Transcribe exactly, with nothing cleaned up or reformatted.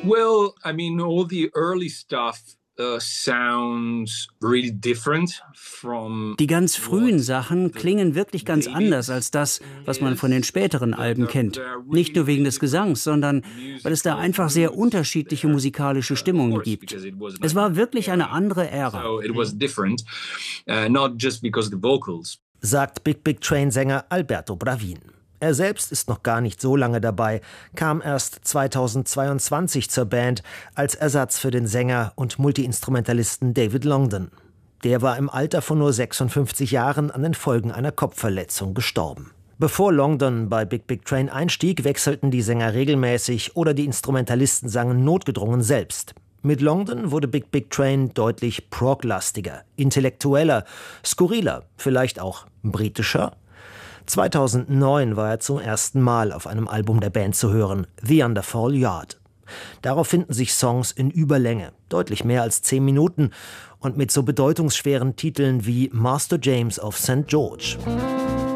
Well, I mean, all the early stuff uh, sounds really different from. Die ganz frühen Sachen klingen wirklich ganz anders als das, was man von den späteren Alben kennt. Nicht nur wegen des Gesangs, sondern weil es da einfach sehr unterschiedliche musikalische Stimmungen gibt. Es war wirklich eine andere Ära. Sagt Big Big Train-Sänger Alberto Bravin. Er selbst ist noch gar nicht so lange dabei, kam erst zweitausendzweiundzwanzig zur Band als Ersatz für den Sänger und Multiinstrumentalisten David Longdon. Der war im Alter von nur sechsundfünfzig Jahren an den Folgen einer Kopfverletzung gestorben. Bevor Longdon bei Big Big Train einstieg, wechselten die Sänger regelmäßig oder die Instrumentalisten sangen notgedrungen selbst. Mit Longdon wurde Big Big Train deutlich prog-lastiger, intellektueller, skurriler, vielleicht auch britischer. zweitausendneun war er zum ersten Mal auf einem Album der Band zu hören, The Underfall Yard. Darauf finden sich Songs in Überlänge, deutlich mehr als zehn Minuten und mit so bedeutungsschweren Titeln wie Master James of Saint George.